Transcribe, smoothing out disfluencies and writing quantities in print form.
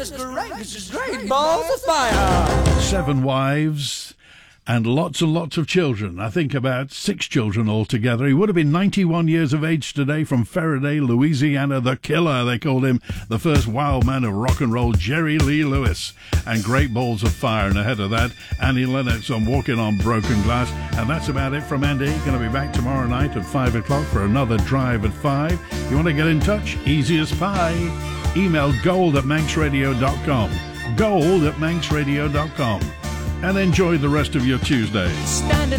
is great. This is great. Balls of fire. 7 wives and lots of children. I think about 6 children altogether. He would have been 91 years of age today, from Faraday, Louisiana. The Killer, they called him. The first wild man of rock and roll, Jerry Lee Lewis. And Great Balls of Fire. And ahead of that, Annie Lennox on Walking on Broken Glass. And that's about it from Andy. Going to be back tomorrow night at 5 o'clock for another Drive at 5. You want to get in touch? Easy as pie. Email gold@manxradio.com. gold@manxradio.com. And enjoy the rest of your Tuesday.